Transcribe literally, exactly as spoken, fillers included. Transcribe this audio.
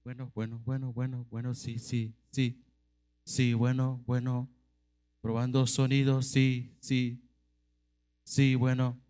bueno, bueno, bueno, bueno, bueno, sí, sí, sí, sí, bueno, bueno, probando sonido, sí, sí, sí, bueno.